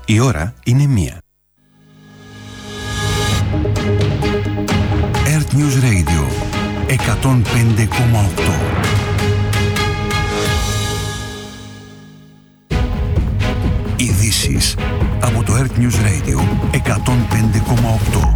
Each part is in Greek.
Η ώρα είναι 1. Earth News Radio 105,8. Ειδήσεις από το Earth News Radio 105,8.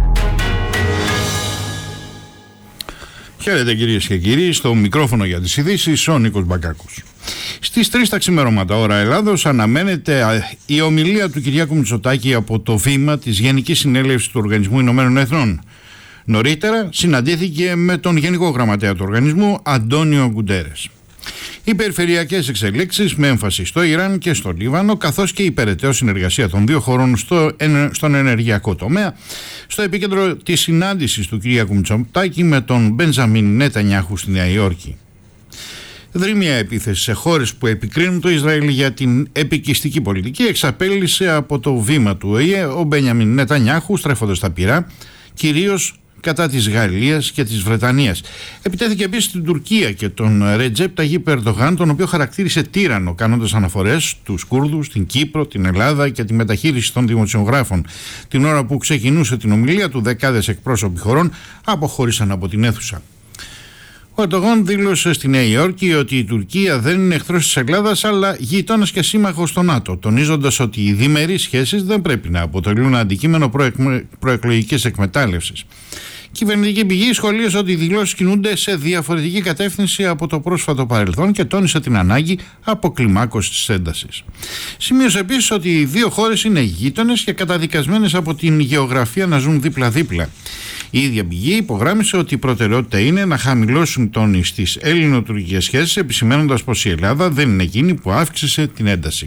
Χαίρετε κυρίες και κύριοι, στο μικρόφωνο για τις ειδήσεις ο Νίκος Μπακάκος. Στις 3 τα ξημερώματα ώρα Ελλάδος αναμένεται η ομιλία του Κυριάκου Μητσοτάκη από το βήμα της Γενικής Συνέλευσης του Οργανισμού Ηνωμένων Εθνών. Νωρίτερα συναντήθηκε με τον Γενικό Γραμματέα του Οργανισμού Αντώνιο Γκουντέρες. Οι περιφερειακές εξελίξεις με έμφαση στο Ιράν και στο Λίβανο, καθώς και η περαιτέρω συνεργασία των δύο χωρών στον ενεργειακό τομέα, στο επίκεντρο της συνάντησης του Κυριάκου Μητσοτάκη με τον Μπεντζαμίν Νετανιάχου στη Νέα Υόρκη. Δρυμία επίθεση σε χώρες που επικρίνουν το Ισραήλ για την επικιστική πολιτική εξαπέλυσε από το βήμα του ΟΗΕ ο Μπενιαμίν Νετανιάχου, στρέφοντας τα πυρά κυρίως κατά της Γαλλίας και της Βρετανίας. Επιτέθηκε επίσης στην Τουρκία και τον Ρετζέπ Ταγίπ Ερντογάν, τον οποίο χαρακτήρισε τύραννο, κάνοντας αναφορές στους Κούρδους, την Κύπρο, την Ελλάδα και τη μεταχείριση των δημοσιογράφων. Την ώρα που ξεκινούσε την ομιλία του, δεκάδες εκπρόσωποι χωρών αποχώρησαν από την αίθουσα. Ο Ερντογάν δήλωσε στη Νέα Υόρκη ότι η Τουρκία δεν είναι εχθρός της Ελλάδας, αλλά γείτονας και σύμμαχος στο ΝΑΤΟ, τονίζοντας ότι οι διμερείς σχέσεις δεν πρέπει να αποτελούν αντικείμενο προεκλογικής εκμετάλλευσης. Κυβερνητική πηγή σχολίασε ότι οι δηλώσεις κινούνται σε διαφορετική κατεύθυνση από το πρόσφατο παρελθόν και τόνισε την ανάγκη αποκλιμάκωσης της έντασης. Σημείωσε επίσης ότι οι δύο χώρες είναι γείτονες και καταδικασμένες από την γεωγραφία να ζουν δίπλα-δίπλα. Η ίδια πηγή υπογράμμισε ότι η προτεραιότητα είναι να χαμηλώσουν τόνοι στις ελληνοτουρκικές σχέσεις, επισημαίνοντας πως η Ελλάδα δεν είναι εκείνη που αύξησε την ένταση.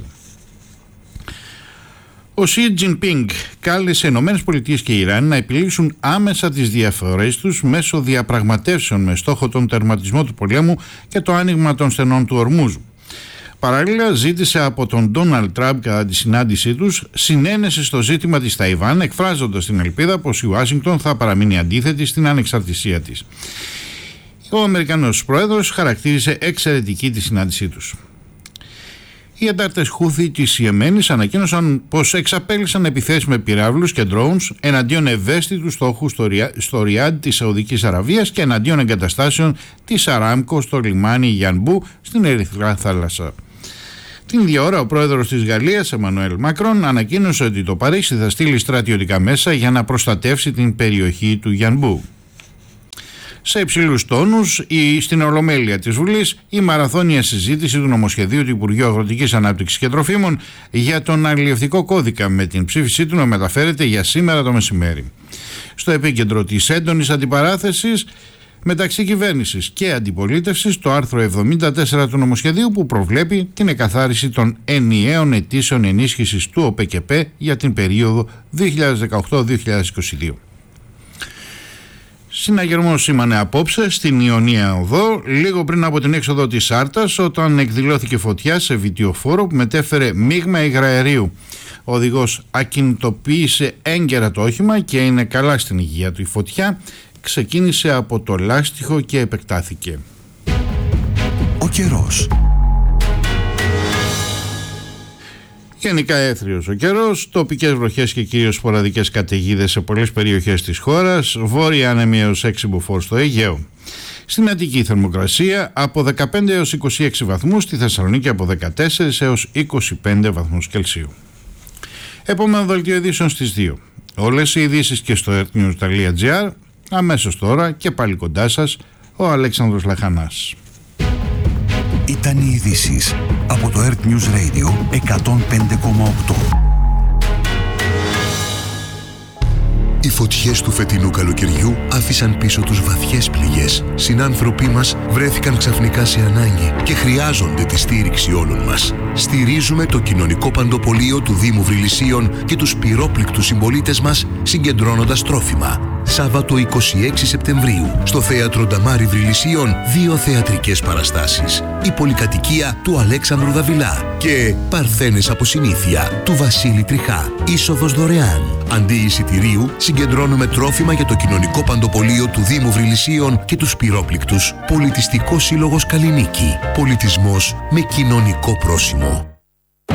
Ο Σι Τζινπίνγκ κάλεσε ΗΠΑ και Ιράν να επιλύσουν άμεσα τις διαφορές τους μέσω διαπραγματεύσεων με στόχο τον τερματισμό του πολέμου και το άνοιγμα των στενών του Ορμούζ. Παράλληλα, ζήτησε από τον Ντόναλντ Τραμπ κατά τη συνάντησή τους συνένεση στο ζήτημα της Ταϊβάν, εκφράζοντας την ελπίδα πως η Ουάσιγκτον θα παραμείνει αντίθετη στην ανεξαρτησία της. Ο Αμερικανός Πρόεδρος χαρακτήρισε εξαιρετική τη συνάντησή τους. Οι αντάρτες Χούθι της Ιεμένης ανακοίνωσαν πως εξαπέλυσαν επιθέσεις με πυράβλους και drones εναντίον ευαίσθητου στόχου στο Ριάντ της Σαουδικής Αραβίας και εναντίον εγκαταστάσεων της Αράμκο στο λιμάνι Γιανμπού στην Ερυθρά Θάλασσα. Την ίδια ώρα, ο πρόεδρος της Γαλλίας, Εμμανουέλ Μακρόν, ανακοίνωσε ότι το Παρίσι θα στείλει στρατιωτικά μέσα για να προστατεύσει την περιοχή του Γιανμπού. Σε υψηλούς τόνους, στην Ολομέλεια της Βουλής, η μαραθώνια συζήτηση του νομοσχεδίου του Υπουργείου Αγροτικής Ανάπτυξης και Τροφίμων για τον αλλιευτικό κώδικα, με την ψήφισή του να μεταφέρεται για σήμερα το μεσημέρι. Στο επίκεντρο της έντονης αντιπαράθεσης μεταξύ κυβέρνησης και αντιπολίτευσης, το άρθρο 74 του νομοσχεδίου που προβλέπει την εκαθάριση των ενιαίων αιτήσεων ενίσχυσης του ΟΠΕΚΕΠΕ για την περίοδο 2018-2022. Συναγερμός σήμανε απόψε στην Ιωνία Οδό, λίγο πριν από την έξοδο της Άρτας, όταν εκδηλώθηκε φωτιά σε βιτιοφόρο που μετέφερε μείγμα υγραερίου. Ο οδηγός ακινητοποίησε έγκαιρα το όχημα και είναι καλά στην υγεία του. Η φωτιά ξεκίνησε από το λάστιχο και επεκτάθηκε. Ο καιρός. Γενικά έθριος ο καιρός, τοπικές βροχές και κυρίως σποραδικές καταιγίδες σε πολλές περιοχές της χώρας, βόρεια άνεμη έως 6 μποφόρ στο Αιγαίο. Στην Αττική θερμοκρασία από 15 έως 26 βαθμούς, στη Θεσσαλονίκη από 14 έως 25 βαθμούς Κελσίου. Επόμενο δελτίο ειδήσεων στις 2. Όλες οι ειδήσεις και στο earthnews.gr. Αμέσως τώρα και πάλι κοντά σας ο Αλέξανδρος Λαχανάς. Ήταν οι ειδήσεις από το Earth News Radio 105,8. Οι φωτιές του φετινού καλοκαιριού άφησαν πίσω τους βαθιές πληγές. Συνάνθρωποι μας βρέθηκαν ξαφνικά σε ανάγκη και χρειάζονται τη στήριξη όλων μας. Στηρίζουμε το κοινωνικό παντοπολείο του Δήμου Βρυλισσίων και τους πυρόπληκτους συμπολίτες μας συγκεντρώνοντας τρόφιμα. Σάββατο 26 Σεπτεμβρίου στο Θέατρο Νταμάρι Βρυλισσίων 2 θεατρικές παραστάσεις. Η πολυκατοικία του Αλέξανδρου Δαβιλά και Παρθένες από συνήθεια του Βασίλη Τριχά. Είσοδος δωρεάν. Αντί εισιτηρίου συγκεντρώνουμε τρόφιμα για το κοινωνικό παντοπολείο του Δήμου Βρυλισσίων και τους πυρόπληκτους. Πολιτιστικός Σύλλογος Καλλινίκη. Πολιτισμός με κοινωνικό πρόσημο.